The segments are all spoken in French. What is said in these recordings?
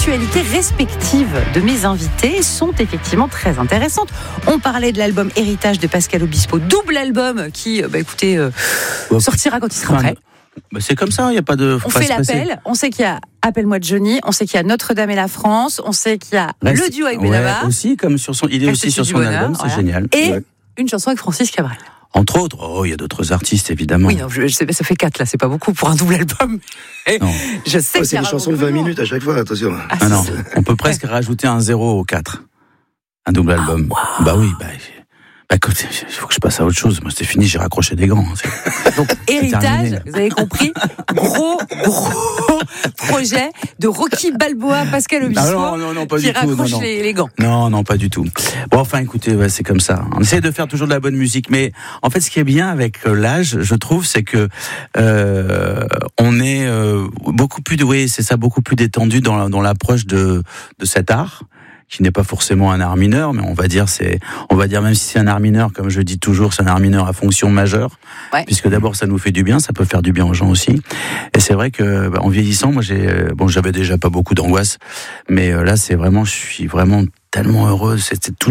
actualités respectives de mes invités sont effectivement très intéressantes. On parlait de l'album Héritage de Pascal Obispo, double album qui, sortira quand il sera prêt. C'est comme ça, il n'y a pas de... On fait l'appel, on sait qu'il y a Appelle-moi Johnny, on sait qu'il y a Notre-Dame et la France, on sait qu'il y a le duo avec Benabar. Aussi, comme il est aussi sur son album, c'est génial. Et une chanson avec Francis Cabrel. Entre autres, il y a d'autres artistes évidemment. Oui, non, ça fait 4 là, c'est pas beaucoup pour un double album. Je sais c'est une chanson de 20 minutes à chaque fois, attention. Non, on peut presque rajouter un 0 au 4. Un double album. Wow. Bah oui, écoute, il faut que je passe à autre chose. Moi, c'est fini, j'ai raccroché des gants. Donc, Héritage, vous avez compris, gros projet de Rocky Balboa, Pascal Obispo, non, pas qui du tout, raccroche les gants. Non, pas du tout. Bon, enfin, écoutez, c'est comme ça. On essaie de faire toujours de la bonne musique, mais en fait, ce qui est bien avec l'âge, je trouve, c'est que on est beaucoup plus beaucoup plus détendu dans l'approche de cet art, qui n'est pas forcément un art mineur, mais on va dire même si c'est un art mineur, comme je dis toujours, c'est un art mineur à fonction majeure, puisque d'abord ça nous fait du bien, ça peut faire du bien aux gens aussi. Et c'est vrai que en vieillissant, moi j'avais déjà pas beaucoup d'angoisse, mais là je suis vraiment tellement heureux, tout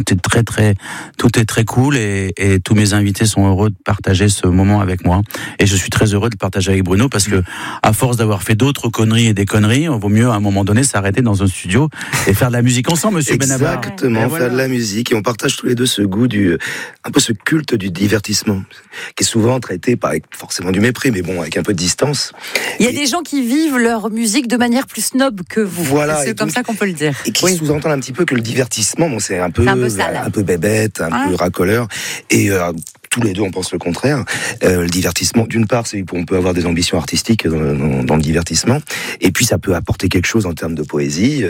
est très cool et tous mes invités sont heureux de partager ce moment avec moi. Et je suis très heureux de partager avec Bruno parce que à force d'avoir fait d'autres conneries et des conneries, on vaut mieux à un moment donné s'arrêter dans un studio et faire de la musique ensemble, monsieur Benabar. Exactement, faire de la musique, et on partage tous les deux ce goût un peu ce culte du divertissement, qui est souvent traité par forcément du mépris, mais bon, avec un peu de distance. Il y a des gens qui vivent leur musique de manière plus snob que vous. Voilà, c'est comme ça qu'on peut le dire. Et qui sous-entendent un petit peu que le divertissement, c'est un peu sale. Un peu bébête, un peu racoleur. Et tous les deux, on pense le contraire. Le divertissement, d'une part, on peut avoir des ambitions artistiques dans le divertissement, et puis ça peut apporter quelque chose en termes de poésie,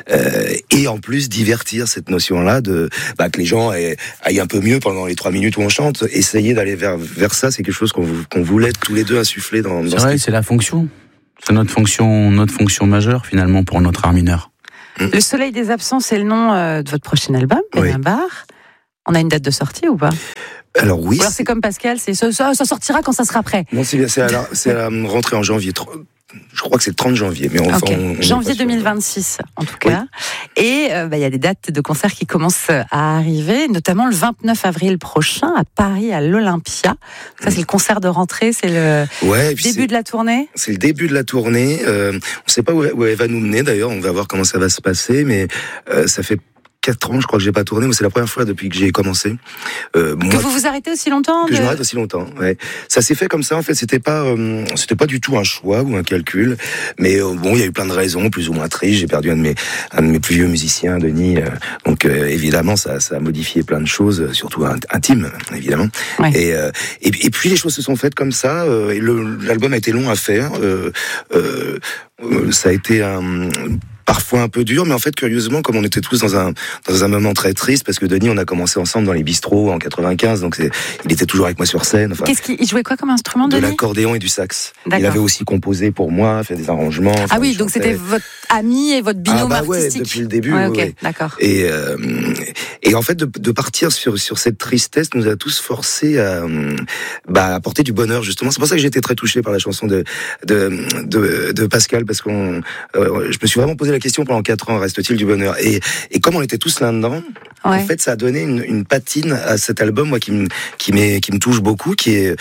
et en plus divertir, cette notion-là que les gens aillent un peu mieux pendant les 3 minutes où on chante. Essayer d'aller vers ça, c'est quelque chose qu'on voulait tous les deux insuffler dans. C'est vrai, c'est la fonction. C'est notre fonction majeure finalement pour notre art mineur. Le Soleil des absents, c'est le nom de votre prochain album, Benabar. On a une date de sortie ou pas ? Alors oui. Alors c'est comme Pascal, ça sortira quand ça sera prêt. Non, c'est à la rentrée en janvier. Je crois que c'est le 30 janvier. Mais janvier 2026, en tout cas. Et il y a des dates de concerts qui commencent à arriver, notamment le 29 avril prochain à Paris, à l'Olympia. Ça, c'est le concert de rentrée, c'est le début de la tournée. C'est le début de la tournée. On ne sait pas où elle va nous mener, d'ailleurs. On va voir comment ça va se passer, mais ça fait 4 ans, je crois que j'ai pas tourné, mais c'est la première fois depuis que j'ai commencé. Que vous vous arrêtez aussi longtemps Que je m'arrête aussi longtemps, ouais. Ça s'est fait comme ça, en fait, c'était pas du tout un choix ou un calcul, mais il y a eu plein de raisons, plus ou moins tristes. J'ai perdu un de mes plus vieux musiciens, Denis, donc évidemment, ça a modifié plein de choses, surtout intimes, évidemment. Ouais. Et puis les choses se sont faites comme ça, et l'album a été long à faire, ça a été parfois un peu dur, mais en fait, curieusement, comme on était tous dans un moment très triste, parce que Denis, on a commencé ensemble dans les bistrots en 95, donc il était toujours avec moi sur scène. Enfin, il jouait quoi comme instrument, Denis ? De l'accordéon et du sax. D'accord. Il avait aussi composé pour moi, fait des arrangements. Ah oui, donc c'était votre ami et votre binôme artistique. Depuis le début. Ouais. D'accord. Et en fait, de partir sur cette tristesse nous a tous forcés à apporter du bonheur, justement. C'est pour ça que j'ai été très touché par la chanson de Pascal, parce que je me suis vraiment posé la question pendant 4 ans, reste-t-il du bonheur ? Et comme on était tous là-dedans, en fait, ça a donné une patine à cet album, moi, qui me touche beaucoup, qui est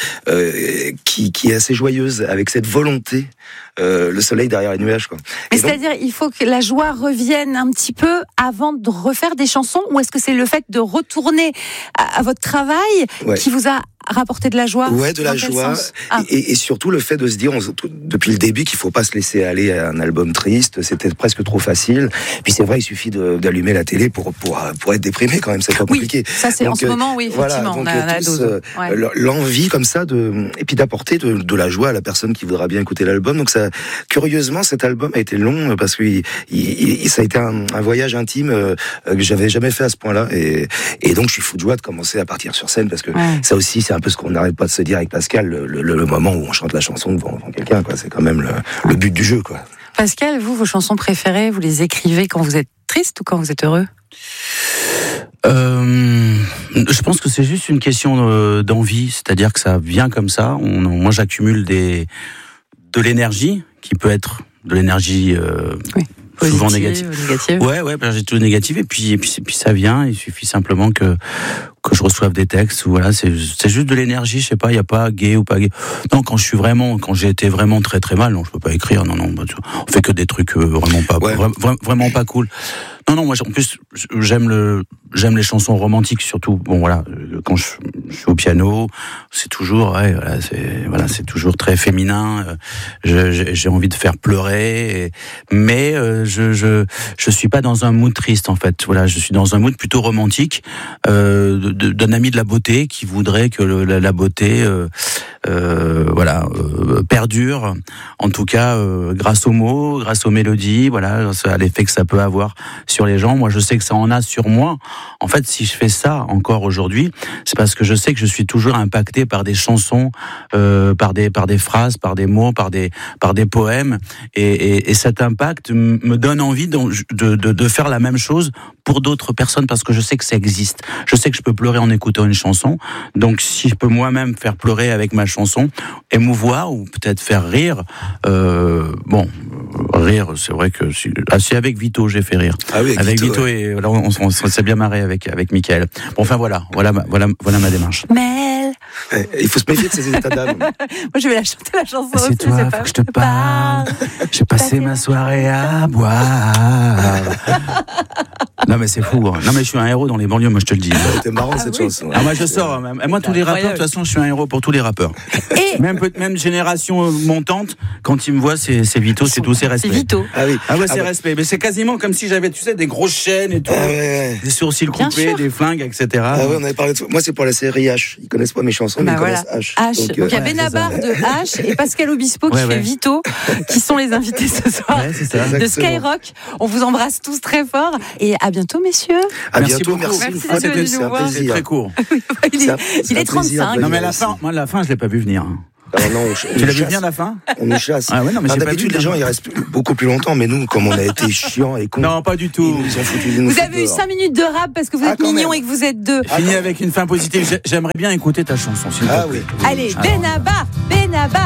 assez joyeuse, avec cette volonté, le soleil derrière les nuages, quoi. Mais c'est-à-dire, il faut que la joie revienne un petit peu avant de refaire des chansons, ou est-ce que c'est le fait de retourner à votre travail qui vous a rapporter de la joie? Ouais, de la joie. Et surtout le fait de se dire, depuis le début, qu'il faut pas se laisser aller à un album triste. C'était presque trop facile. Puis c'est vrai, il suffit d'allumer la télé pour être déprimé quand même. C'est pas compliqué. Ça c'est donc, en ce moment, oui, effectivement. Voilà, donc, on a la dose. L'envie comme ça et puis d'apporter de la joie à la personne qui voudra bien écouter l'album. Donc ça, curieusement, cet album a été long parce que ça a été un voyage intime que j'avais jamais fait à ce point-là. Et donc je suis fou de joie de commencer à partir sur scène parce que ça aussi, c'est un peu ce qu'on n'arrête pas de se dire avec Pascal, le moment où on chante la chanson devant quelqu'un, quoi. C'est quand même le but du jeu, quoi. Pascal, vous, vos chansons préférées, vous les écrivez quand vous êtes triste ou quand vous êtes heureux ? Je pense que c'est juste une question d'envie, c'est-à-dire que ça vient comme ça. Moi, j'accumule de l'énergie qui peut être de l'énergie souvent négative. Ouais, j'ai tout négatif et puis ça vient. Il suffit simplement que je reçoive des textes. Voilà, c'est juste de l'énergie. Je sais pas, il y a pas gay ou pas gay. Non, quand j'ai été vraiment très très mal, non, je peux pas écrire. Non, on fait que des trucs vraiment pas, vraiment pas cool. Non, moi en plus j'aime les chansons romantiques surtout. Bon voilà, quand je suis au piano, c'est toujours c'est toujours très féminin. J'ai envie de faire pleurer, mais je suis pas dans un mood triste en fait. Voilà, je suis dans un mood plutôt romantique d'un ami de la beauté qui voudrait que la beauté perdure. En tout cas, grâce aux mots, grâce aux mélodies, voilà, à l'effet que ça peut avoir sur les gens. Moi, je sais que ça en a sur moi. En fait, si je fais ça encore aujourd'hui, c'est parce que je sais que je suis toujours impacté par des chansons, par des phrases, par des mots, par des poèmes, et cet impact me donne envie de faire la même chose pour d'autres personnes parce que je sais que ça existe. Je sais que je peux pleurer en écoutant une chanson. Donc, si je peux moi-même faire pleurer avec ma chanson, émouvoir ou peut-être faire rire, rire, c'est vrai que c'est avec Vito j'ai fait rire. Ah oui, avec Vito et là on s'est bien marré avec Mickaël. Bon, enfin voilà ma démarche. Mel. Il faut se méfier de ces états d'âme. Moi je vais la chanter la chanson. C'est toi, faut que je te parle. J'ai passé ma soirée à boire. Non mais c'est fou. Hein. Non mais je suis un héros dans les banlieues, moi je te le dis. C'était marrant cette chanson. Ah, moi je sors. Moi tous les rappeurs, de toute façon je suis un héros pour tous les rappeurs. Et même génération montante, quand ils me voient c'est Vito, c'est tout, c'est respect. C'est Vito. Ah oui. Ah ouais, c'est respect. Mais c'est quasiment comme si j'avais, tu sais, des grosses chaînes et tout, des sourcils coupés, des flingues, etc. Ah ouais, on avait parlé de ça. Moi c'est pour la série H. Ils connaissent pas mes chansons, mais ils connaissent H. Donc il y a Benabar de H et Pascal Obispo qui fait Vito, qui sont les invités ce soir de Skyrock. On vous embrasse tous très fort et à bientôt messieurs. À bientôt, merci. Merci de c'est un plaisir. C'est très court. Il est 35. Non mais la fin, je l'ai pas vu venir. Tu l'as vu venir la fin? On nous chasse. Ah ouais, non, mais d'habitude, les gens ils restent beaucoup plus longtemps, mais nous, comme on a été chiants et cons. Non, pas du tout. Vous avez eu 5 minutes de rap parce que vous êtes mignons et que vous êtes deux. Fini avec une fin positive. J'aimerais bien écouter ta chanson. Ah oui. Allez, Benabar.